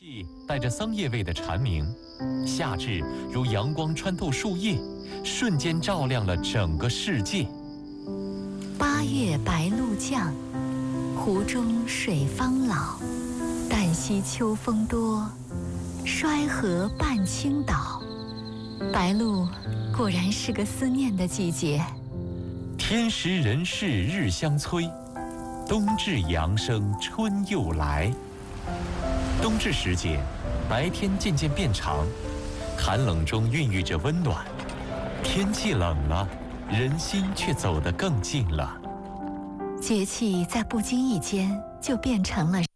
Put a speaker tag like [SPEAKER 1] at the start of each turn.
[SPEAKER 1] 带着桑叶味的蝉鸣，夏至如阳光穿透树叶，瞬间照亮了整个世界。
[SPEAKER 2] 八月白露降，湖中水方老。旦夕秋风多，衰河半倾倒。白露果然是个思念的季节。
[SPEAKER 1] 天时人事日相催，冬至阳生春又来。冬至时节，白天渐渐变长，寒冷中孕育着温暖。天气冷了，人心却走得更近了。
[SPEAKER 2] 节气在不经意间就变成了